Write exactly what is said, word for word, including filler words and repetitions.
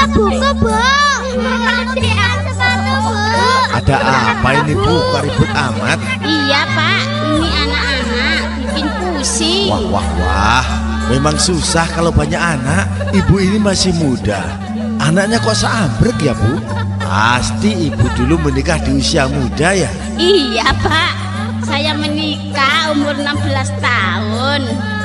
buka, Bu. Ada apa ini, Bu? Kok ribut amat? Iya, Pak. Ini anak-anak bikin pusing. Wah, wah, wah. Memang susah kalau banyak anak. Ibu ini masih muda. Anaknya kok seambrek ya, Bu? Pasti ibu dulu menikah di usia muda ya? Iya, Pak. Saya menikah umur enam belas tahun.